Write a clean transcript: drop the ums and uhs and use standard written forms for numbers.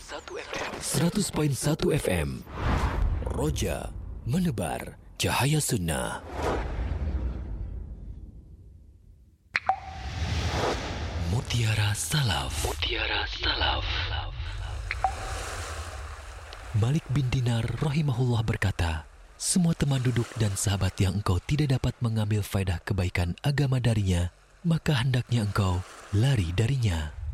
100.1 FM. Roja menebar cahaya sunnah. Mutiara Salaf. Malik bin Dinar rahimahullah berkata, semua teman duduk dan sahabat yang engkau tidak dapat mengambil faedah kebaikan agama darinya, maka hendaknya engkau lari darinya.